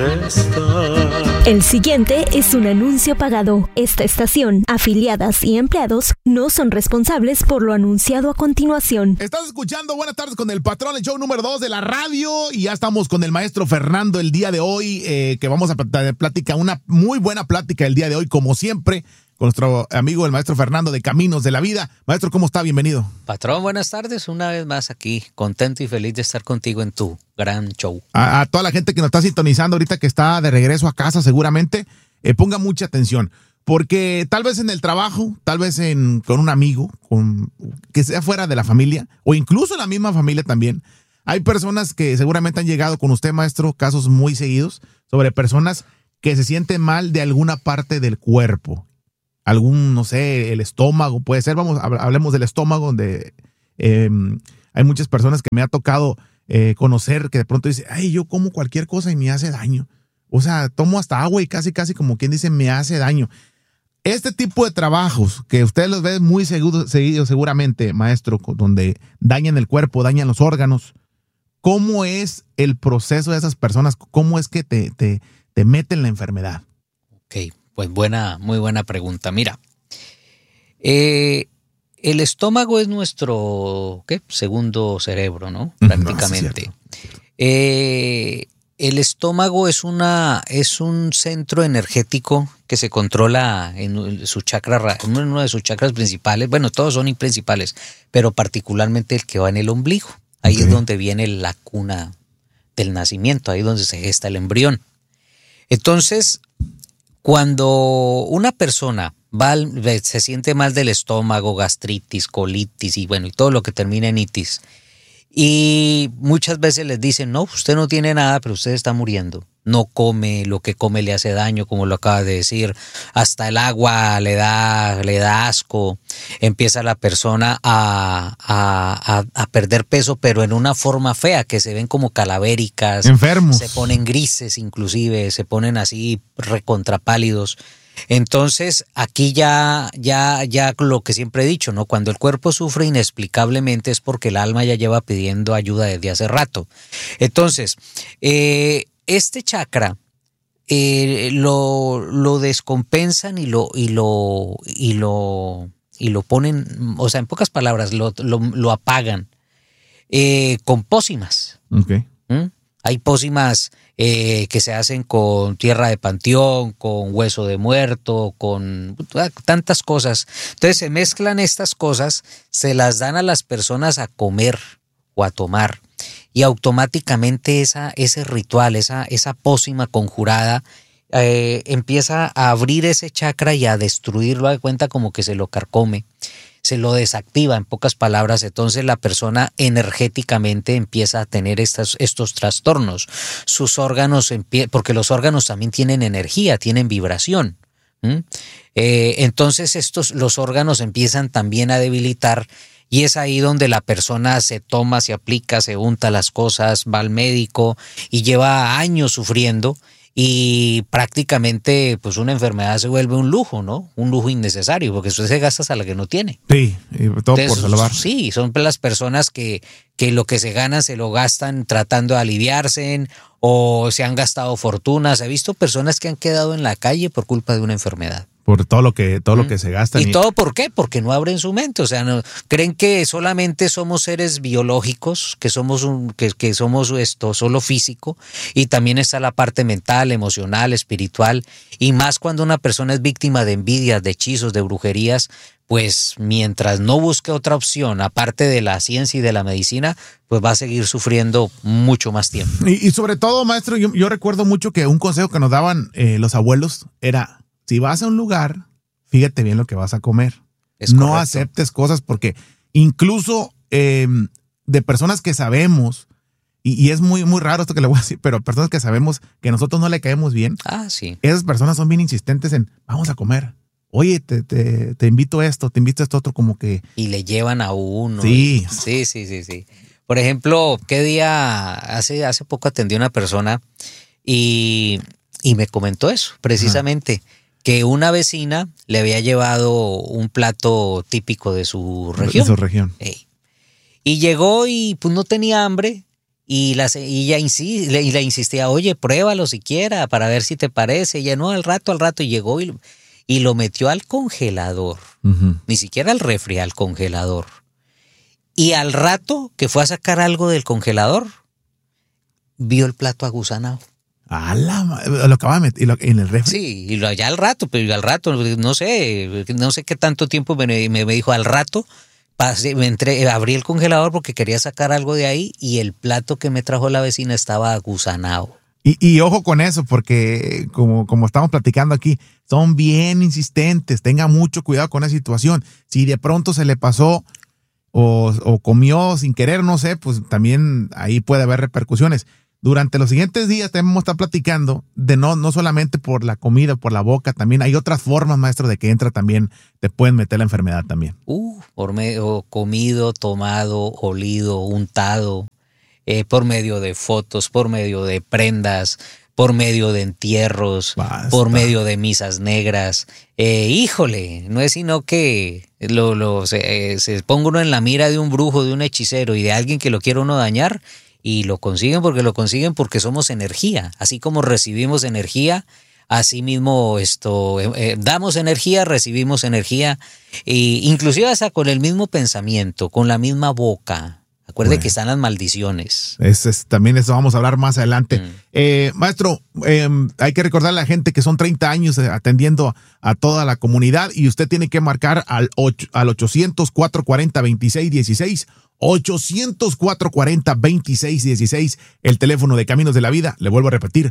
está. El siguiente es un anuncio pagado. Esta estación, afiliadas y empleados no son responsables por lo anunciado a continuación. Estás escuchando Buenas tardes con el patrón, el show número 2 de la radio, y ya estamos con el maestro Fernando el día de hoy, que vamos a platicar una muy buena plática el día de hoy, como siempre, con nuestro amigo el maestro Fernando de Caminos de la Vida. Maestro, ¿cómo está? Bienvenido. Patrón, buenas tardes, una vez más aquí, contento y feliz de estar contigo en tu gran show. A toda la gente que nos está sintonizando ahorita, que está de regreso a casa seguramente, ponga mucha atención, porque tal vez en el trabajo, tal vez con un amigo, que sea fuera de la familia, o incluso en la misma familia también, hay personas que seguramente han llegado con usted, maestro, casos muy seguidos, sobre personas que se sienten mal de alguna parte del cuerpo. No sé, el estómago, puede ser, hablemos del estómago, donde hay muchas personas que me ha tocado conocer que de pronto dice, ay, yo como cualquier cosa y me hace daño. O sea, tomo hasta agua y casi como quien dice, me hace daño. Este tipo de trabajos que ustedes los ven muy seguidos seguramente, maestro, donde dañan el cuerpo, dañan los órganos, ¿cómo es el proceso de esas personas? ¿Cómo es que te meten la enfermedad? Ok. Pues muy buena pregunta. Mira, el estómago es nuestro segundo cerebro, ¿no? Prácticamente. El estómago es un centro energético que se controla en su chakra, uno de sus chakras principales. Bueno, todos son principales, pero particularmente el que va en el ombligo. Ahí es donde viene la cuna del nacimiento, ahí es donde se gesta el embrión. Entonces, cuando una persona se siente mal del estómago, gastritis, colitis y todo lo que termina en itis, y muchas veces les dicen, no, usted no tiene nada, pero usted está muriendo. No come, lo que come le hace daño, como lo acaba de decir, hasta el agua le da asco, empieza la persona a perder peso, pero en una forma fea, que se ven como calavéricas, enfermos, se ponen grises inclusive, se ponen así recontrapálidos. Entonces, aquí ya lo que siempre he dicho, ¿no? Cuando el cuerpo sufre inexplicablemente es porque el alma ya lleva pidiendo ayuda desde hace rato. Entonces, este chakra lo descompensan y lo ponen, o sea, en pocas palabras, lo apagan con pócimas. Okay. Hay pócimas que se hacen con tierra de panteón, con hueso de muerto, con tantas cosas. Entonces se mezclan estas cosas, se las dan a las personas a comer o a tomar, y automáticamente ese ritual, esa pócima conjurada empieza a abrir ese chakra y a destruirlo. De cuenta como que se lo carcome, se lo desactiva, en pocas palabras. Entonces la persona energéticamente empieza a tener estos trastornos. Sus órganos, porque los órganos también tienen energía, tienen vibración. Entonces los órganos empiezan también a debilitar, y es ahí donde la persona se toma, se aplica, se unta las cosas, va al médico y lleva años sufriendo. Y prácticamente pues una enfermedad se vuelve un lujo, ¿no? Un lujo innecesario, porque usted se gasta a la que no tiene. Sí, y todo. Entonces, por salvar. Sí, son las personas que lo que se ganan se lo gastan tratando de aliviarse, o se han gastado fortunas. He visto personas que han quedado en la calle por culpa de una enfermedad. Por todo lo que se gastan. ¿Y todo por qué? Porque no abren su mente. O sea, creen que solamente somos seres biológicos, que somos solo físico, y también está la parte mental, emocional, espiritual, y más cuando una persona es víctima de envidias, de hechizos, de brujerías. Pues mientras no busque otra opción aparte de la ciencia y de la medicina, pues va a seguir sufriendo mucho más tiempo. Y sobre todo, maestro, yo recuerdo mucho que un consejo que nos daban los abuelos era: si vas a un lugar, fíjate bien lo que vas a comer. No aceptes cosas, porque incluso de personas que sabemos, y es muy, muy raro esto que le voy a decir, pero personas que sabemos que nosotros no le caemos bien, sí. Esas personas son bien insistentes en, vamos a comer. Oye, te invito a esto, te invito a esto otro, como que... Y le llevan a uno. Sí. Sí. Por ejemplo, hace poco atendí a una persona y me comentó eso, precisamente. Ajá. Que una vecina le había llevado un plato típico de su región. De su región. Y llegó y pues no tenía hambre, Y ella le insistía, oye, pruébalo siquiera para ver si te parece. Ella, no, al rato, y llegó y lo metió al congelador. Uh-huh. Ni siquiera al refri, al congelador. Y al rato que fue a sacar algo del congelador, vio el plato agusanado. Lo acababa de meter en el refri. Sí, y ya al rato, no sé qué tanto tiempo me dijo al rato. Abrí el congelador porque quería sacar algo de ahí y el plato que me trajo la vecina estaba agusanado. Y ojo con eso, porque como estamos platicando aquí, son bien insistentes. Tenga mucho cuidado con esa situación. Si de pronto se le pasó o comió sin querer, no sé, pues también ahí puede haber repercusiones. Durante los siguientes días vamos a estar platicando de no solamente por la comida, por la boca, también hay otras formas, maestro, de que entra también, te pueden meter la enfermedad también. Por medio comido, tomado, olido, untado, por medio de fotos, por medio de prendas, por medio de entierros, por medio de misas negras. Híjole, no es sino que se ponga uno en la mira de un brujo, de un hechicero y de alguien que lo quiera uno dañar. Y lo consiguen porque somos energía. Así como recibimos energía, así mismo damos energía, recibimos energía, inclusive hasta con el mismo pensamiento, con la misma boca. Acuerde que están las maldiciones. También eso vamos a hablar más adelante. Maestro, hay que recordarle a la gente que son 30 años atendiendo a toda la comunidad y usted tiene que marcar al 800-440-2616. 800-440-2616, el teléfono de Caminos de la Vida. Le vuelvo a repetir,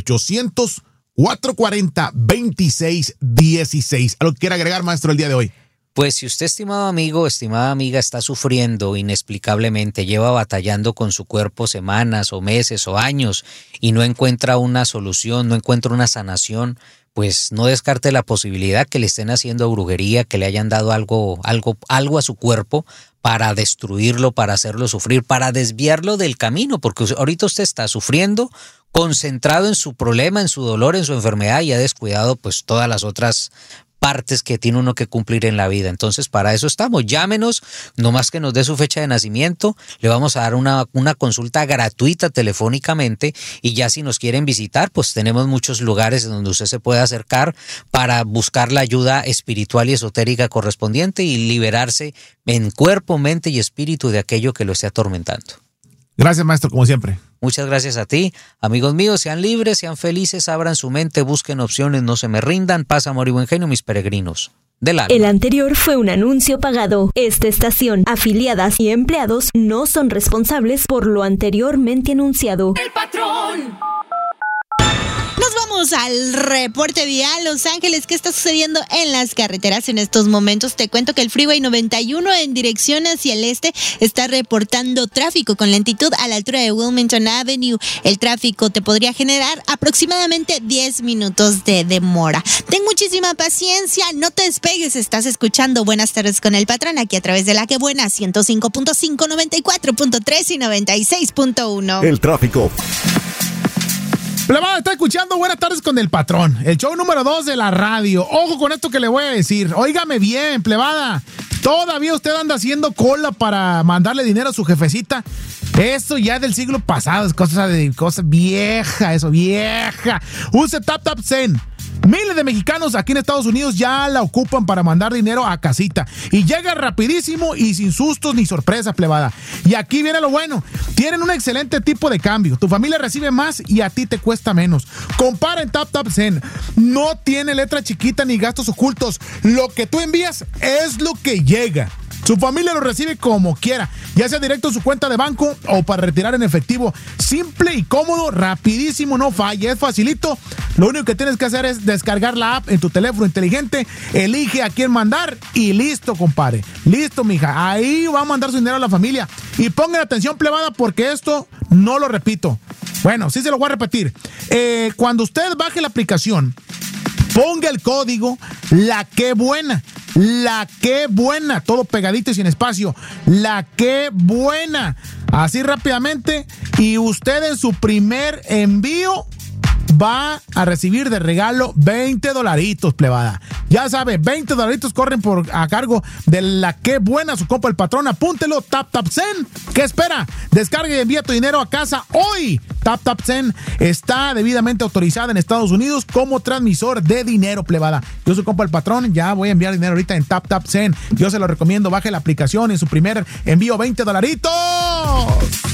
800-440-2616. ¿Algo que quiera agregar, maestro, el día de hoy? Pues si usted, estimado amigo, estimada amiga, está sufriendo inexplicablemente, lleva batallando con su cuerpo semanas o meses o años y no encuentra una solución, no encuentra una sanación, pues no descarte la posibilidad que le estén haciendo brujería, que le hayan dado algo a su cuerpo para destruirlo, para hacerlo sufrir, para desviarlo del camino, porque ahorita usted está sufriendo, concentrado en su problema, en su dolor, en su enfermedad y ha descuidado pues todas las otras partes que tiene uno que cumplir en la vida. Entonces, para eso estamos. Llámenos, nomás que nos dé su fecha de nacimiento, le vamos a dar una consulta gratuita telefónicamente y ya si nos quieren visitar, pues tenemos muchos lugares en donde usted se puede acercar para buscar la ayuda espiritual y esotérica correspondiente y liberarse en cuerpo, mente y espíritu de aquello que lo esté atormentando. Gracias, maestro, como siempre. Muchas gracias a ti. Amigos míos, sean libres, sean felices, abran su mente, busquen opciones, no se me rindan. Paz, amor y buen genio, mis peregrinos del alma. El anterior fue un anuncio pagado. Esta estación, afiliadas y empleados no son responsables por lo anteriormente anunciado. El patrón. Nos vamos al reporte vial. Los Ángeles, ¿qué está sucediendo en las carreteras en estos momentos? Te cuento que el Freeway 91 en dirección hacia el este está reportando tráfico con lentitud a la altura de Wilmington Avenue. El tráfico te podría generar aproximadamente 10 minutos de demora. Ten muchísima paciencia, no te despegues. Estás escuchando Buenas Tardes con el Patrón aquí a través de La Que Buena 105.5, 94.3 y 96.1. El tráfico. Plebada, está escuchando Buenas Tardes con el Patrón, el show número 2 de la radio. Ojo con esto que le voy a decir. Óigame bien, plebada. ¿Todavía usted anda haciendo cola para mandarle dinero a su jefecita? Eso ya es del siglo pasado, es cosa vieja, eso, vieja. Use TapTapSend. Miles de mexicanos aquí en Estados Unidos ya la ocupan para mandar dinero a casita. Y llega rapidísimo y sin sustos ni sorpresas, plebada. Y aquí viene lo bueno. Tienen un excelente tipo de cambio. Tu familia recibe más y a ti te cuesta menos. Compara en TapTapSend. No tiene letra chiquita ni gastos ocultos. Lo que tú envías es lo que llega. Su familia lo recibe como quiera, ya sea directo a su cuenta de banco o para retirar en efectivo. Simple y cómodo, rapidísimo, no falla, es facilito. Lo único que tienes que hacer es descargar la app en tu teléfono inteligente, elige a quién mandar y listo, compadre. Listo, mija, ahí va a mandar su dinero a la familia. Y pongan atención, plebada, porque esto no lo repito. Bueno, sí se lo voy a repetir. Cuando usted baje la aplicación, ponga el código La Que Buena. La Que Buena, todo pegadito y sin espacio. La Que Buena. Así rápidamente. Y usted en su primer envío va a recibir de regalo $20, plebada. Ya sabe, $20 corren a cargo de la que buena su compa el patrón. Apúntelo, TapTapSend. ¿Qué espera? Descarga y envía tu dinero a casa hoy. TapTapSend está debidamente autorizada en Estados Unidos como transmisor de dinero, plebada. Yo soy compa el patrón, ya voy a enviar dinero ahorita en TapTapSend. Yo se lo recomiendo, baje la aplicación en su primer envío $20.